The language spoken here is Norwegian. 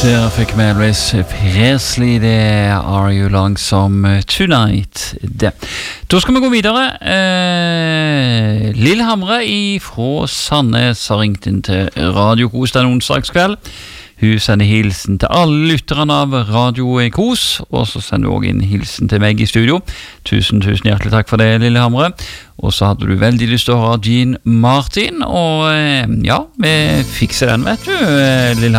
Der fikk vi Elvis Presley, det Are You Lonesome Tonight det. Da skal vi gå videre. Lillehamre fra Sandnes har ringt inn til Radio Kos den onsdagskveld. Hun sender hilsen til alle lytterne av Radio Kos, og så sender hun også inn hilsen til meg i studio. Tusen hjertelig takk for det, Lillehamre. Og så hadde du veldig lyst til å høre Jean Martin, og ja, vi fikser den, vet du, Lillehamre.